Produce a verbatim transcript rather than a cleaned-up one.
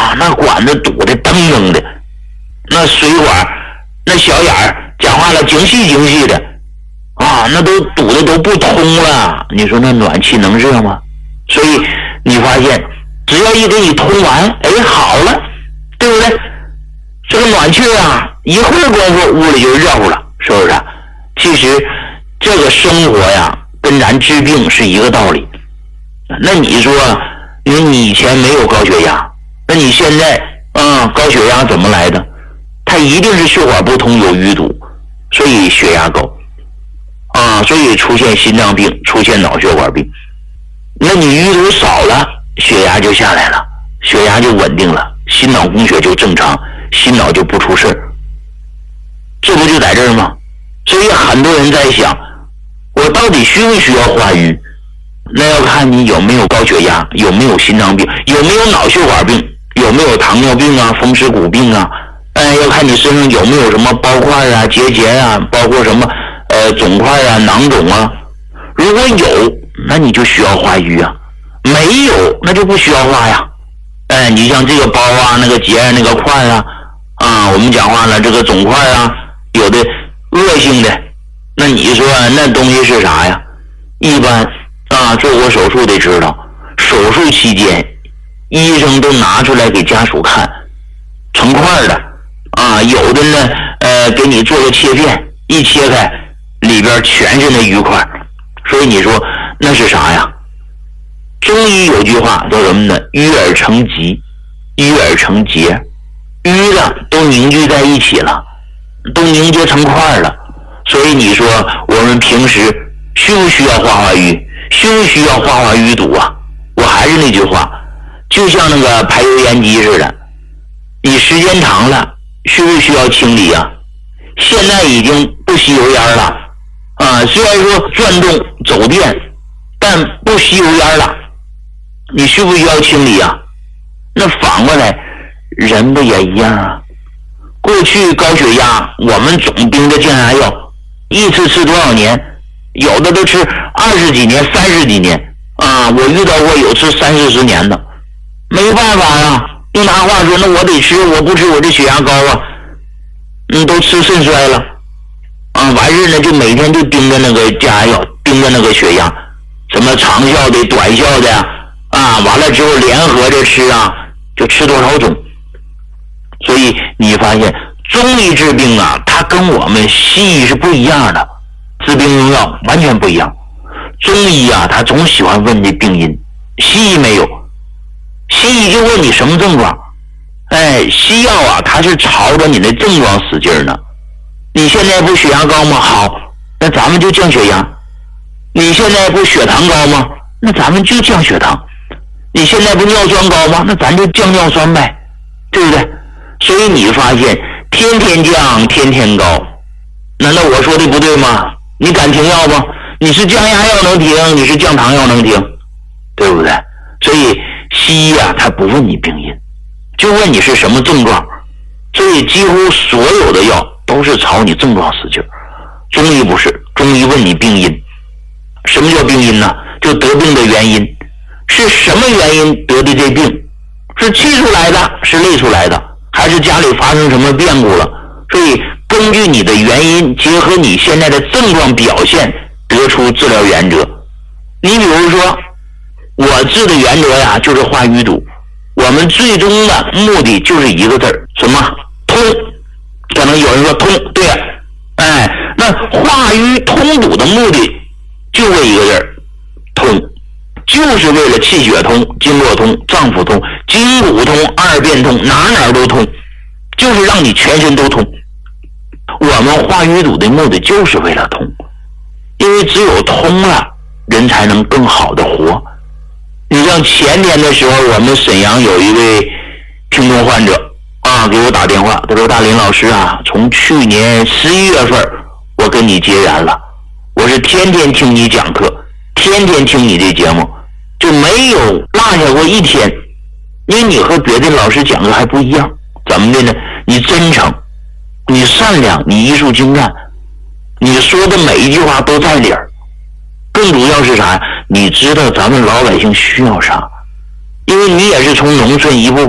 啊，那管子堵得噔噔的，那水管那小眼儿讲话了精细精细的啊，那都堵的都不通了。你说那暖气能热吗？所以你发现只要一给你通完，哎，好了，对不对？这个暖气啊，一会儿功夫屋里就热乎了，是不是？其实这个生活呀，跟咱治病是一个道理。那你说，因为你以前没有高血压，那你现在啊、嗯，高血压怎么来的？它一定是血管不通，有淤堵，所以血压高啊，所以出现心脏病，出现脑血管病。那你淤堵少了，血压就下来了，血压就稳定了，心脑供血就正常，心脑就不出事儿。这不就在这儿吗？所以很多人在想，我到底需不需要化瘀？那要看你有没有高血压，有没有心脏病，有没有脑血管病，有没有糖尿病啊、风湿骨病啊。哎，要看你身上有没有什么包块啊、结节啊，包括什么呃肿块啊、囊肿啊。如果有，那你就需要化瘀啊；没有，那就不需要化呀。哎，你像这个包啊、那个结啊、那个块啊，啊，我们讲话了，这个肿块啊，有的恶性的，那你说那东西是啥呀？一般啊，做过手术得知道，手术期间医生都拿出来给家属看，成块的啊，有的呢，呃，给你做个切片，一切开里边全是那瘀块，所以你说那是啥呀？中医有句话叫什么呢？瘀而成疾，瘀而成结，瘀的都凝聚在一起了，都凝结成块了。所以你说我们平时需不需要化化瘀？需不需要化化淤堵啊？我还是那句话，就像那个排油烟机似的，你时间长了需不需要清理啊？现在已经不吸油烟了啊，虽然说转动走电，但不吸油烟了，你需不需要清理啊？那反过来人不也一样啊？过去高血压我们总盯着降压药，一次吃多少年，有的都吃二十几年、三十几年啊！我遇到过有吃三四十年的，没办法呀。用他话说，那我得吃，我不吃我这血压高啊，嗯，都吃肾衰了啊！完事呢，就每天就盯着那个降压药，盯着那个血压，什么长效的、短效的啊，完了之后联合着吃啊，就吃多少种。所以你发现中医治病啊，它跟我们西医是不一样的。治病用药完全不一样，中医啊，他总喜欢问这病因，西医没有，西医就问你什么症状，哎，西药啊，它是朝着你的症状使劲呢。你现在不血压高吗？好，那咱们就降血压。你现在不血糖高吗？那咱们就降血糖。你现在不尿酸高吗？那咱就降尿酸呗，对不对？所以你发现天天降，天天高，难道我说的不对吗？你敢停药吗？你是降压药能停，你是降糖药能停，对不对？所以西医啊，他不问你病因，就问你是什么症状。所以几乎所有的药都是朝你症状使劲。中医不是，中医问你病因。什么叫病因呢？就得病的原因，是什么原因得的这病？是气出来的，是累出来的，还是家里发生什么变故了？所以根据你的原因，结合你现在的症状表现，得出治疗原则。你比如说，我治的原则呀，就是化瘀堵。我们最终的目的就是一个字儿，什么？通。可能有人说通，对呀，哎，那化瘀通堵的目的就为一个字儿，通，就是为了气血通、经络通、脏腑通、筋骨通、二便通，哪哪都通，就是让你全身都通。我们化瘀堵的目的就是为了通，因为只有通了，人才能更好的活。你像前天的时候，我们沈阳有一位听众患者啊，给我打电话，他说：“大林老师啊，从去年十一月份我跟你结缘了，我是天天听你讲课，天天听你这节目，就没有落下过一天。因为你和别的老师讲课还不一样，怎么的呢？你真诚，你善良，你艺术精干，你说的每一句话都在理儿。更主要是啥？你知道咱们老百姓需要啥，因为你也是从农村一步